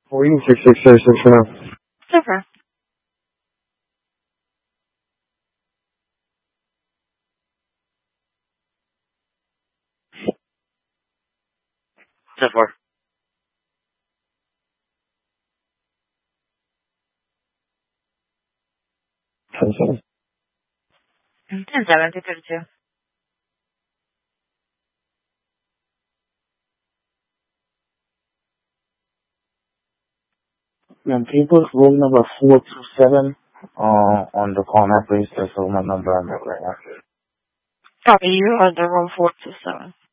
Waiting 666 for now. Super. Super. 10-7. 10-7, 232. Can you put room number 427 on the call map, please? That's the room number I'm at right now. Copy, you are the room 427.